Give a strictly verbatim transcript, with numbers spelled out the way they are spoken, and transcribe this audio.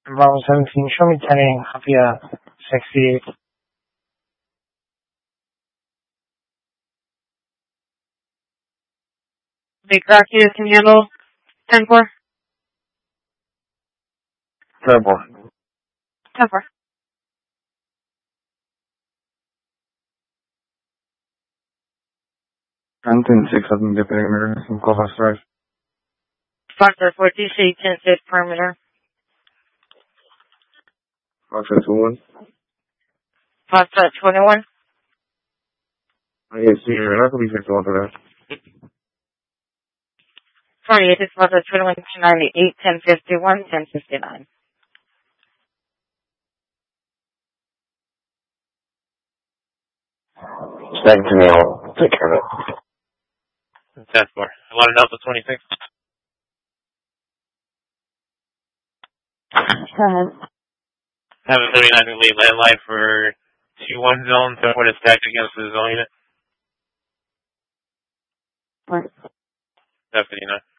Bravo seventeen, show me ten A, copy uh, sixty-eight. Big Rocky can handle ten four. ten four. ten four. ten six, I can get perimeter, some call fast drive. Foxtrot four T C, ten six perimeter. Foxtrot two one. Foxtrot twenty-one. I get senior, and I can be six one for that. twenty-eight, six Foxtrot twenty-one, ten ninety-eight, ten fifty-one, ten fifty-nine. Thank you, I'll take care of it. ten four. I want to know the twenty-six. seven thirty-nine to lead landline for two one zone, so what is stacked against the zone unit? What? seven fifty-nine.